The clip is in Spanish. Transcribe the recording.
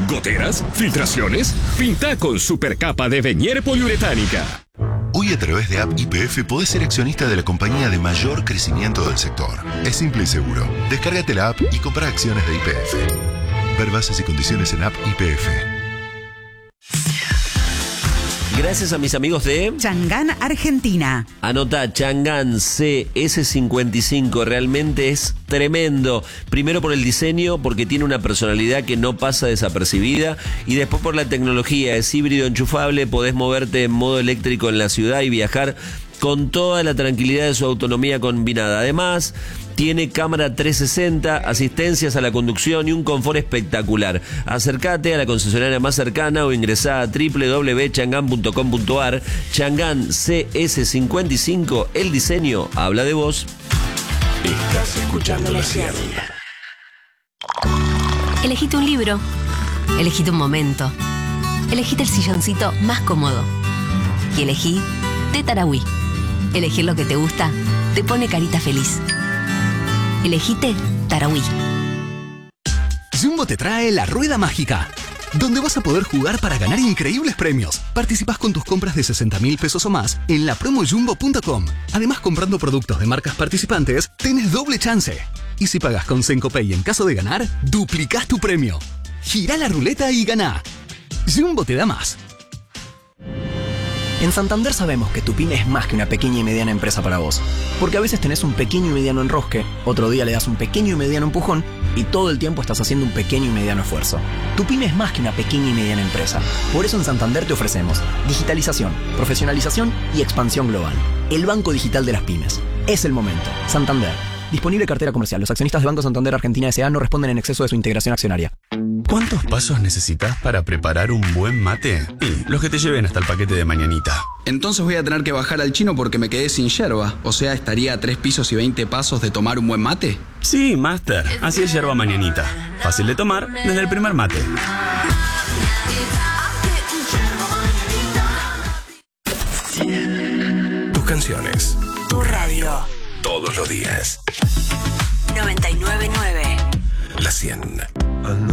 ¿Goteras? ¿Filtraciones? Pinta con supercapa de Venier poliuretánica. Hoy a través de App YPF podés ser accionista de la compañía de mayor crecimiento del sector. Es simple y seguro. Descárgate la app y compra acciones de YPF. Ver bases y condiciones en App YPF. Gracias a mis amigos de Chang'an, Argentina. Anota, Chang'an CS55, realmente es tremendo. Primero por el diseño, porque tiene una personalidad que no pasa desapercibida, y después por la tecnología. Es híbrido enchufable, podés moverte en modo eléctrico en la ciudad y viajar con toda la tranquilidad de su autonomía combinada. Además, tiene cámara 360, asistencias a la conducción y un confort espectacular. Acércate a la concesionaria más cercana o ingresá a www.chang'an.com.ar. Chang'an CS55, el diseño habla de vos. Estás escuchando La Sierra. Elegite un libro, elegite un momento, elegite el silloncito más cómodo y elegí de Tarahui. Elegir lo que te gusta te pone carita feliz. Elegite Tarahui. Jumbo te trae la Rueda Mágica, donde vas a poder jugar para ganar increíbles premios. Participás con tus compras de 60.000 pesos o más en la promojumbo.com. Además, comprando productos de marcas participantes, tenés doble chance. Y si pagas con Sencopay en caso de ganar, duplicás tu premio. Girá la ruleta y ganá. Jumbo te da más. En Santander sabemos que tu pyme es más que una pequeña y mediana empresa para vos. Porque a veces tenés un pequeño y mediano enrosque, otro día le das un pequeño y mediano empujón y todo el tiempo estás haciendo un pequeño y mediano esfuerzo. Tu pyme es más que una pequeña y mediana empresa. Por eso en Santander te ofrecemos digitalización, profesionalización y expansión global. El banco digital de las pymes. Es el momento. Santander. Disponible cartera comercial. Los accionistas de Banco Santander Argentina S.A. no responden en exceso de su integración accionaria. ¿Cuántos pasos necesitas para preparar un buen mate? Y los que te lleven hasta el paquete de mañanita. Entonces voy a tener que bajar al chino porque me quedé sin yerba. O sea, estaría a 3 pisos y 20 pasos de tomar un buen mate. Sí, Master. Así es yerba mañanita. Fácil de tomar desde el primer mate. Tus canciones. Tu radio. Todos los días. 99.9. La 100.